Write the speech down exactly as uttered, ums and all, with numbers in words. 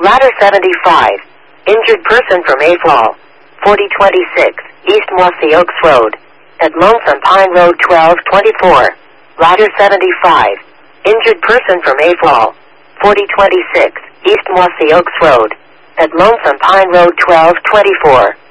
Ladder seventy-five. Injured person from Mayfall. forty twenty-six, East Mossy Oaks Road. At Lonesome Pine Road twelve twenty-four. Ladder seventy-five. Injured person from Mayfall. forty twenty-six, East Mossy Oaks Road. At Lonesome Pine Road twelve twenty-four.